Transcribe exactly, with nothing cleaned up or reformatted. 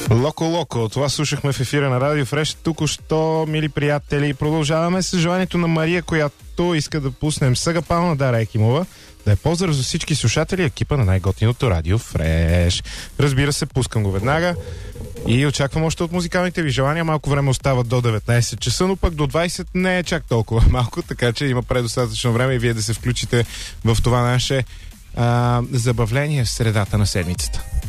Локо Локо, това слушахме в ефира на Радио Фреш. Току-що, мили приятели, продължаваме с желанието на Мария, която иска да пуснем Сагапал на Дара Екимова. Да е поздрав за всички слушатели, екипа на най-готиното Радио Фреш. Разбира се, пускам го веднага и очаквам още от музикалните ви желания. Малко време остава до деветнайсет часа, но пък до двайсет не е чак толкова малко, така че има предостатъчно време и вие да се включите в това наше а, забавление в средата на седмицата.